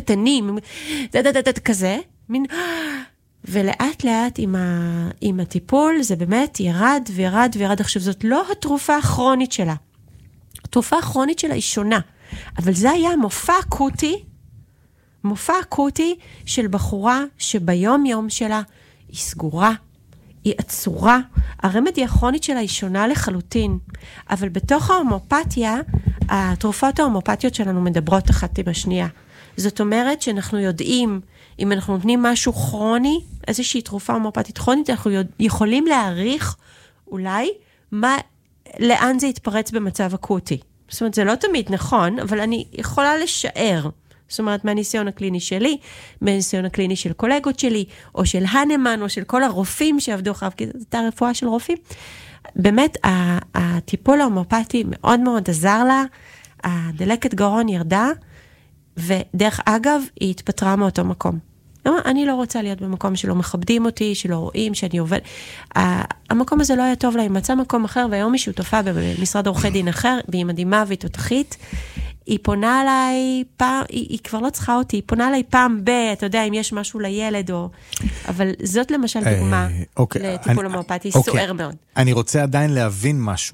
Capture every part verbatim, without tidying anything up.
קטנים, כזה, מין... ולאט לאט עם, ה... עם הטיפול, זה באמת ירד וירד וירד. עכשיו, זאת לא התרופה הכרונית שלה. התרופה הכרונית שלה היא שונה. אבל זה היה מופע אקוטי, מופע אקוטי של בחורה שביום יום שלה היא סגורה, היא עצורה. הרמדיה הכרונית שלה היא שונה לחלוטין. אבל בתוך ההומופתיה, התרופות ההומופתיות שלנו מדברות אחת עם השנייה. זאת אומרת שאנחנו יודעים, אם אנחנו נותנים משהו כרוני, איזושהי תרופה הומופתית כרונית, אנחנו יכולים להעריך אולי מה, לאן זה יתפרץ במצב אקוטי. זאת אומרת, זה לא תמיד נכון, אבל אני יכולה לשער. זאת אומרת, מהניסיון הקליני שלי, מהניסיון הקליני של קולגות שלי, או של הנמן, או של כל הרופאים שעבדו אחריו, כי זאת הרפואה של רופאים. באמת, הטיפול ההומופתי מאוד מאוד עזר לה, הדלקת גרון ירדה, ודרך אגב, היא התפטרה מאותו מקום. אני לא רוצה להיות במקום שלא מכבדים אותי, שלא רואים, שאני עובד. המקום הזה לא היה טוב לה, היא מצאה מקום אחר, והיום היא שותפה במשרד עורכי דין אחר, והיא מדהימה והיא תותחית. היא פונה עליי פעם, היא, היא כבר לא צריכה אותי, היא פונה עליי פעם ב, אתה יודע, אם יש משהו לילד, או... אבל זאת למשל דוגמה לטיפול הומאופתי, סוער מאוד. אני רוצה עדיין להבין משהו.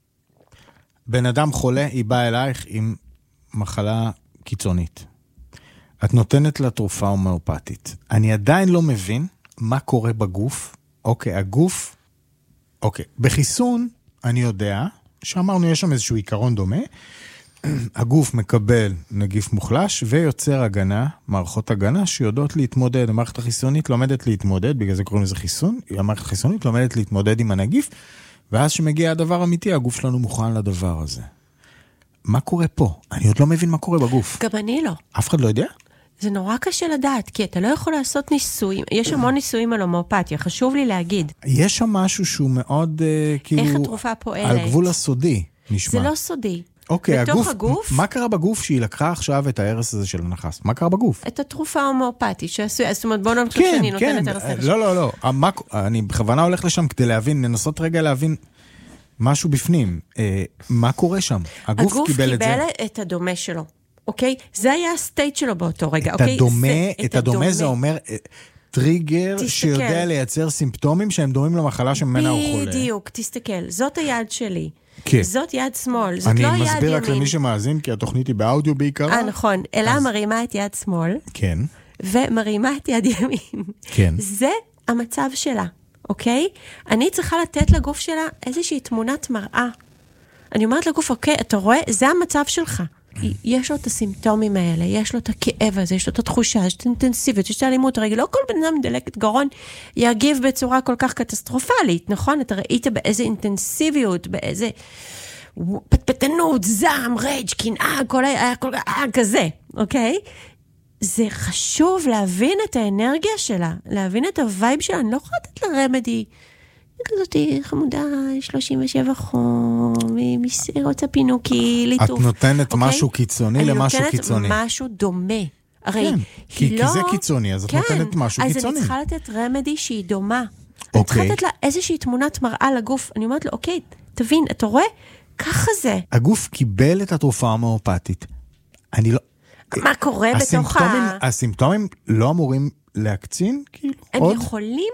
בן אדם חולה, היא באה אלייך עם מחלה קיצונית. את נותנת לה תרופה הומאופתית. אני עדיין לא מבין מה קורה בגוף. אוקיי, הגוף, אוקיי, בחיסון אני יודע, שאמרנו יש שם איזשהו עיקרון דומה, הגוף מקבל נגיף מוחלש ויוצר הגנה, מערכות הגנה שיודעות להתמודד. המערכת החיסונית לומדת להתמודד, בגלל זה קוראים לזה חיסון, המערכת החיסונית לומדת להתמודד עם הנגיף, ואז שמגיע הדבר אמיתי, הגוף שלנו מוכן לדבר הזה. מה קורה פה? אני עוד לא מבין מה קורה בגוף. גם אני לא. אף אחד לא יודע? זה נורא קשה לדעת, כי אתה לא יכול לעשות ניסויים. יש המון ניסויים על הומאופתיה, חשוב לי להגיד. יש שם משהו שהוא מאוד, uh, כאילו... איך התרופה פועלת? על גבול הסודי, נשמע. זה לא סודי. אוקיי, בתוך הגוף, הגוף... מה קרה בגוף שהיא לקחה עכשיו את ההרס הזה של הנחס? מה קרה בגוף? את התרופה ההומאופתית, שעשוי, זאת אומרת, בואו נמחשב שאני נותנת הרס הרס. לא, לא, לא. מה, אני בכוונה הולך לשם כדי להבין, ננסות רגע להבין משהו בפנים. אה, מה קורה שם? הגוף, הגוף קיבל את זה. הגוף קיבל את הדומה שלו. אוקיי? זה היה הסטייט שלו באותו רגע. את אוקיי? הדומה, זה, את, את הדומה, הדומה זה אומר... טריגר תסתכל. שיודע לייצר סימפטומים שהם דומים למחלה שממנה הוא חולה. בדיוק, תסתכל. זאת היד שלי. כן. זאת יד שמאל, זאת לא יד ימין. אני מסביר רק למי שמאזין, כי התוכנית היא באודיו בעיקר. אה, נכון. אלה אז... מרימה את יד שמאל. כן. ומרימה את יד ימין. כן. זה המצב שלה, אוקיי? אני צריכה לתת לגוף שלה איזושהי תמונת מראה. אני אומרת לגוף, אוקיי, אתה רואה? זה המצב שלך. יש לו את הסימפטומים האלה, יש לו את הכאב הזה, יש לו את התחושה, יש את האינטנסיביות, יש את האלימות. הרגע, לא כל בן אדם דלקת גרון יגיב בצורה כל כך קטסטרופלית, נכון? אתה ראית באיזה אינטנסיביות, באיזה פטפטנות, זעם, רייג', קנאה, כל היה כל כך כזה, אוקיי? זה חשוב להבין את האנרגיה שלה, להבין את הווייב שלה. אני לא יכולה לתת לה רמדי. כזאת חמודה, שלושים ושבע חום, רוצה פינוקי, ליטוף. את נותנת משהו קיצוני למשהו קיצוני. אני נותנת משהו דומה. הרי כי זה קיצוני, אז את נותנת משהו קיצוני. אז אני צריכה לתת רמדי שהיא דומה. אני צריכה לתת לה איזושהי תמונת מראה לגוף. אני אומרת לו, אוקיי, תבין, אתה רואה? ככה זה. הגוף קיבל את התרופה ההומאופתית. אני לא... מה קורה בתוך ה... הסימפטומים לא אמורים להקצין? הם יכולים...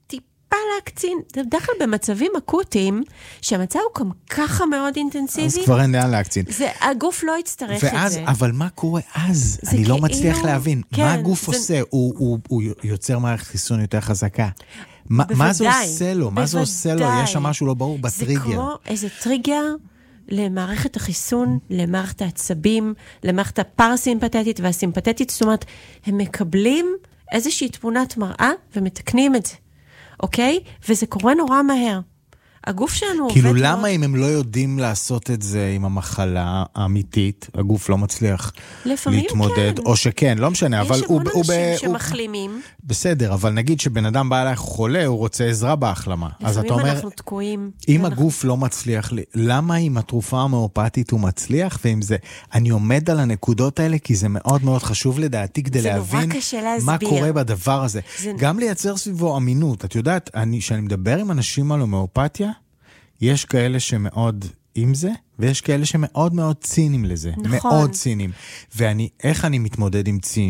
להקצין, בדרך כלל במצבים אקוטיים, שהמצב הוא גם ככה מאוד אינטנסיבי. אז כבר אין לאן להקצין. זה, הגוף לא יצטרך ואז, את זה. אבל מה קורה אז? אני כאילו, לא מצליח להבין. כן, מה הגוף זה... עושה? הוא, הוא, הוא יוצר מערכת חיסון יותר חזקה. מה, מה זה עושה לו? מה זה עושה לו? יש שם משהו לא ברור בטריגר. זה כמו איזה טריגר למערכת החיסון, למערכת העצבים, למערכת הפרסימפתטית והסימפתטית. זאת אומרת, הם מקבלים איזושהי תמונת מראה ומתקנים את זה. אוקיי? וזה קורה נורא מהר. הגוף שלנו עובד... כאילו למה אם הם לא יודעים לעשות את זה עם המחלה האמיתית, הגוף לא מצליח להתמודד, או שכן, לא משנה, אבל הוא... יש המון אנשים שמחלימים. בסדר, אבל נגיד שבן אדם בא אליך חולה, הוא רוצה עזרה בהחלמה. אז אתה אומר... אנחנו תקועים. אם הגוף לא מצליח, למה עם התרופה ההומאופתית הוא מצליח, ועם זה... אני עומד על הנקודות האלה, כי זה מאוד מאוד חשוב לדעתי, כדי להבין מה קורה בדבר הזה. גם לייצר סביבו אמינות. את יודעת, שאני מדבר עם אנשים על הומאופתיה, יש כאלה שמאוד עם זה, ויש כאלה שמאוד מאוד צינים לזה. נכון. מאוד צינים. ואני, איך אני מתמודד עם צין?